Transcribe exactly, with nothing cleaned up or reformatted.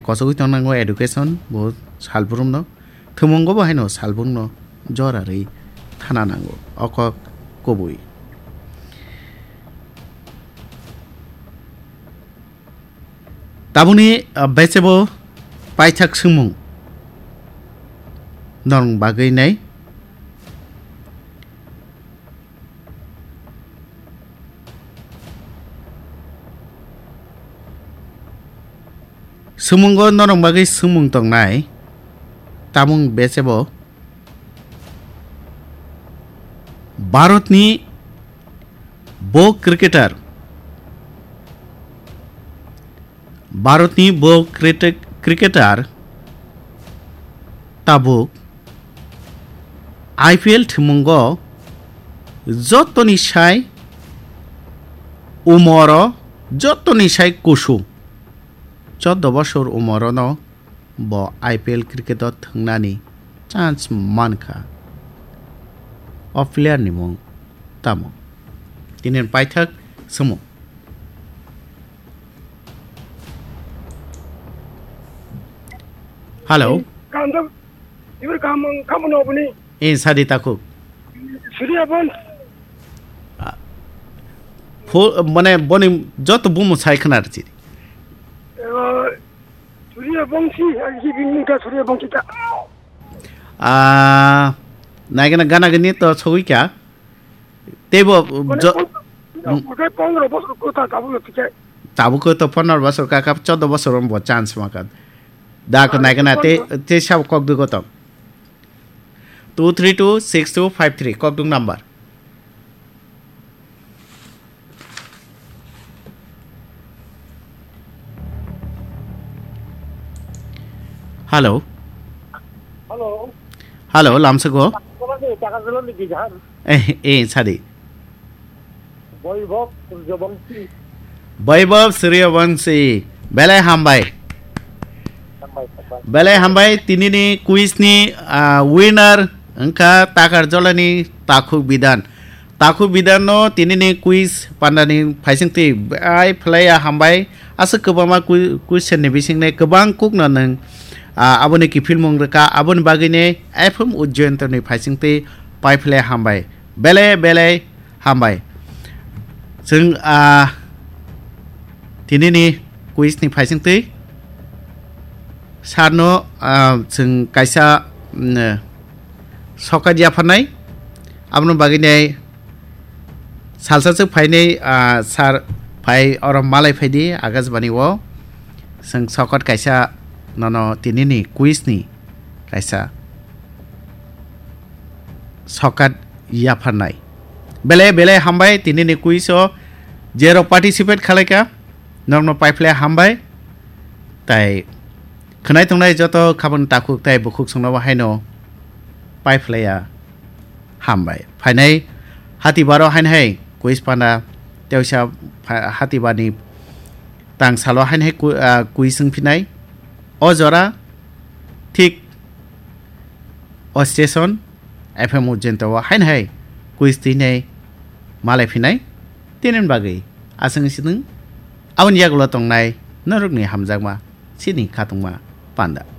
कसोगै तंनांगौ education बहुत सालब्रुम न थुमुंगो बाहायनो सालबुं न जरारै थाना नांगौ अक कबुई ताबुनि बेसेबो पाइथाक सुमुं नरं बागैनाय सुमुंगो नरं बागै सुमुं तंनाय तामुं बेसेबो भारतनि बो क्रिकेटर भारतनि बो cricketer Tabuk IPL थुमुंगो जतनि Sai Umar जतनि Sai कुसु चौदह बছর उमरन ब आईपीएल क्रिकेट थांनानि चान्स मानखा अ प्लेयार नि मुं तामु तिनि पाइथाक समु हेलो कांदम इवर काम काम नबनी ए सादी ताकु सूर्यबन फो माने बनि जत बुमु साइ खनारछि सूर्यवंशी हिबिंगटा सूर्यवंशी ता आ नागना गाना गनि त छगै क्या तेबो ज ओके पंद्रह बছর কথা তাবু থেকে ताबुको त पंद्रह बছর का का चौदह बছर म चान्स माका दाको नागना ते ते सब कक दुगो त two three two six two five three कक दुग नम्बर हेलो हेलो हेलो लामसगो টাকা দিল নাকি জান ए ए सादी वैभव सूर्यवंशी वैभव सूर्यवंशी बेलाय हामबाय बेलाय हामबाय तिनिनि क्विजनि विनर अंका ताकार जलानि ताखु बिधान ताखु बिधानो तिनिनि क्विज पान्दानि फाइसिंति आइ फ्लाया हामबाय आसो गोबामा क्वेश्चननि बिसिंने गोबां कुकना नों आबोनि कि फिल्म रका आबोनि बागैने एफएम उज्जयन्तनि फाइसिंति पाइफ्ले हामबाय बेले बेले हामबाय जों दिनैनि क्विजनि फाइसिंति सारनो जों कायसा सकाय जाफानाय आबोनि बागैने सालसासो फाइनाय सार फाइ और मालाय फाइदि आगाजबानि वो जों सकट कायसा ननो तिनिनि क्विजनि कायसा सकट याफानाय बेले बेले हामबाय तिनिनि क्विजो जेरो पार्टिसिपेट खालायका नरनो पाइफ्ले हामबाय ताइ खनाय तंनाय जत खाबन ताकुक ताइ बुकुक संनो हायनो पाइफ्लेया हामबाय फाइनाय हातिबारो हायनहाय क्विज पाना तेवसा हातिबानि तांसालो हायनहाय क्विज संफिनाय अजरा ठीक अ स्टेशन एफएम उज्जैनताव हायनहाय क्विज दिनै मालाय फिनाय तिनिन बागै आसंसिदों आवन यागला तंनाय नरुगनि हामजागमा सिनि खातंमा पान्दा